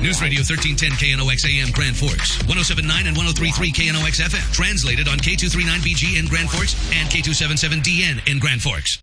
News Radio 1310 KNOX AM Grand Forks, 107.9 and 103.3 KNOX FM. Translated on K239BG in Grand Forks and K277DN in Grand Forks.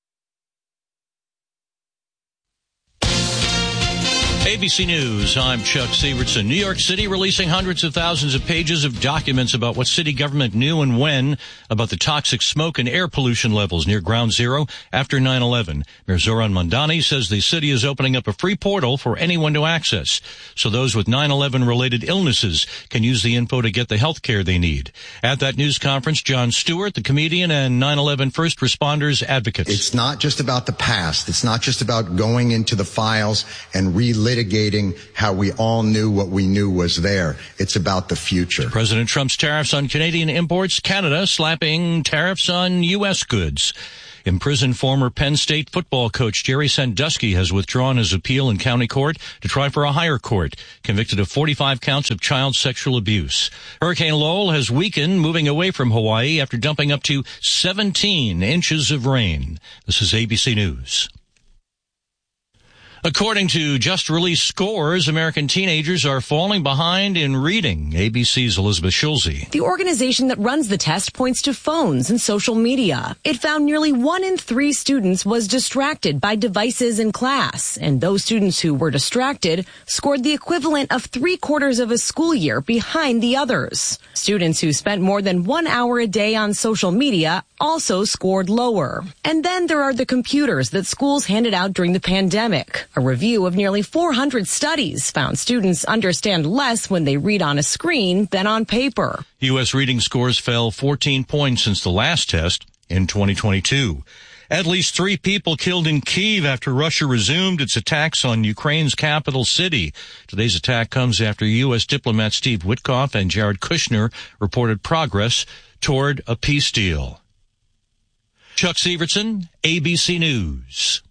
ABC News, I'm Chuck Sievertson. New York City releasing hundreds of thousands of pages of documents about what city government knew and when about the toxic smoke and air pollution levels near Ground Zero after 9/11. Mayor Zoran Mondani says the city is opening up a free portal for anyone to access, so those with 9/11-related illnesses can use the info to get the health care they need. At that news conference, Jon Stewart, the comedian and 9/11 first responders advocate. It's not just about the past. It's not just about going into the files and relitigating how we all knew what we knew was there. It's about the future. President Trump's tariffs on Canadian imports, Canada slapping tariffs on U.S. goods. Imprisoned former Penn State football coach Jerry Sandusky has withdrawn his appeal in county court to try for a higher court, convicted of 45 counts of child sexual abuse. Hurricane Lowell has weakened, moving away from Hawaii after dumping up to 17 inches of rain. This is ABC News. According to just-released scores, American teenagers are falling behind in reading. ABC's Elizabeth Schulze. The organization that runs the test points to phones and social media. It found nearly 1 in 3 students was distracted by devices in class, and those students who were distracted scored the equivalent of 3/4 of a school year behind the others. Students who spent more than 1 hour a day on social media also scored lower. And then there are the computers that schools handed out during the pandemic. A review of nearly 400 studies found students understand less when they read on a screen than on paper. U.S. reading scores fell 14 points since the last test in 2022. At least 3 people killed in Kyiv after Russia resumed its attacks on Ukraine's capital city. Today's attack comes after U.S. diplomats Steve Witkoff and Jared Kushner reported progress toward a peace deal. Chuck Sievertson, ABC News.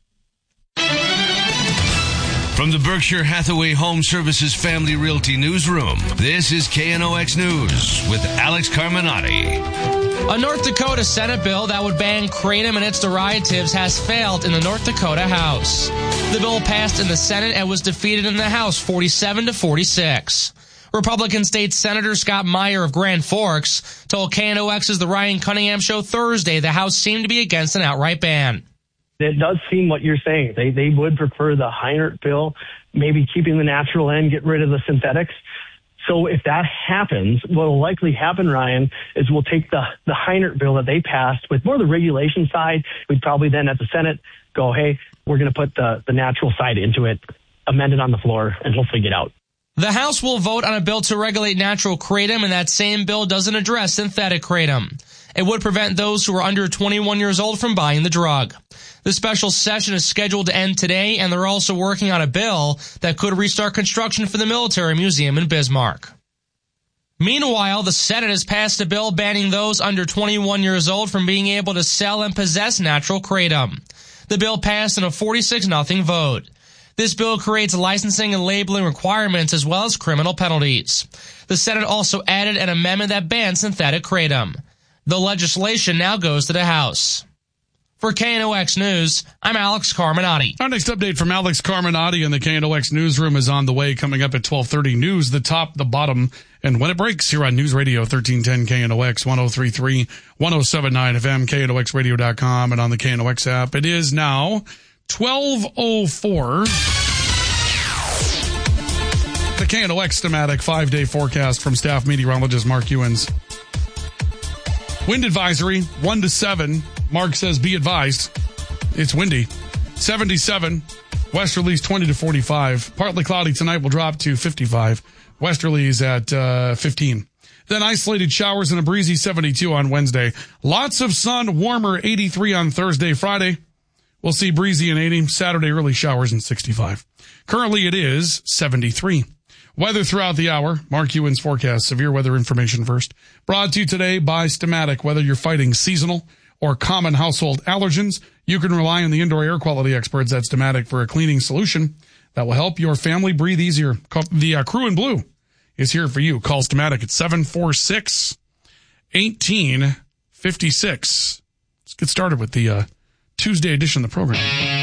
From the Berkshire Hathaway Home Services Family Realty Newsroom, this is KNOX News with Alex Carminati. A North Dakota Senate bill that would ban kratom and its derivatives has failed in the North Dakota House. The bill passed in the Senate and was defeated in the House 47-46. Republican State Senator Scott Meyer of Grand Forks told KNOX's The Ryan Cunningham Show Thursday the House seemed to be against an outright ban. It does seem what you're saying. They would prefer the Heinert bill, maybe keeping the natural end, get rid of the synthetics. So if that happens, what will likely happen, Ryan, is we'll take the Heinert bill that they passed with more of the regulation side. We'd probably then at the Senate go, hey, we're going to put the natural side into it, amend it on the floor, and hopefully get out. The House will vote on a bill to regulate natural kratom, and that same bill doesn't address synthetic kratom. It would prevent those who are under 21 years old from buying the drug. The special session is scheduled to end today, and they're also working on a bill that could restart construction for the Military Museum in Bismarck. Meanwhile, the Senate has passed a bill banning those under 21 years old from being able to sell and possess natural kratom. The bill passed in a 46-0 vote. This bill creates licensing and labeling requirements as well as criminal penalties. The Senate also added an amendment that bans synthetic kratom. The legislation now goes to the House. For KNOX News, I'm Alex Carminati. Our next update from Alex Carminati in the KNOX newsroom is on the way, coming up at 12:30. News, the top, the bottom, and when it breaks here on News Radio 1310 KNOX, 103.3, 107.9 FM, KNOXradio.com, and on the KNOX app. It is now 12:04. The KNOX thematic 5-day forecast from staff meteorologist Mark Ewens. Wind advisory, 1 to 7. Mark says be advised. It's windy. 77. Westerlies 20 to 45. Partly cloudy tonight will drop to 55. Westerlies at 15. Then isolated showers and a breezy 72 on Wednesday. Lots of sun, warmer 83 on Thursday, Friday. We'll see breezy and 80. Saturday, early showers and 65. Currently it is 73. Weather throughout the hour. Mark Ewens forecast. Severe weather information first. Brought to you today by Stamatic. Whether you're fighting seasonal or common household allergens, you can rely on the indoor air quality experts at Stamatic for a cleaning solution that will help your family breathe easier. The crew in blue is here for you. Call Stamatic at 746-1856. Let's get started with the Tuesday edition of the program.